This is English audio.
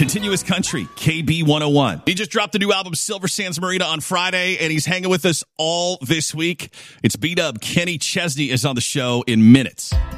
Continuous Country, KB 101. He just dropped the new album, Silver Sands Marina, on Friday, and he's hanging with us all this week. It's B-Dub. Kenny Chesney is on the show in minutes.